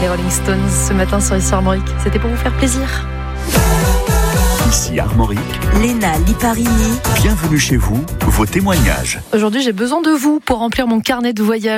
Les Rolling Stones ce matin sur ici Armorique. C'était pour vous faire plaisir. Ici Armorique, Léna Liparini. bienvenue chez vous, vos témoignages. Aujourd'hui, j'ai besoin de vous pour remplir mon carnet de voyage.